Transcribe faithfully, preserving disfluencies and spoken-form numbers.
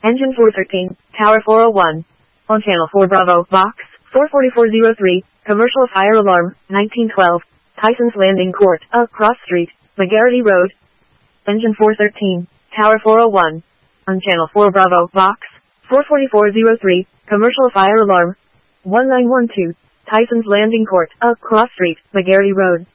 Engine four thirteen, Tower four oh one. On Channel four Bravo, Box, four forty-four oh three, Commercial Fire Alarm, nineteen twelve, Tyson's Landing Court, across street, McGarity Road. Engine four thirteen, Tower four oh one. On Channel four Bravo, Box, four forty-four oh three, Commercial Fire Alarm, nineteen twelve, Tyson's Landing Court, across street, McGarity Road.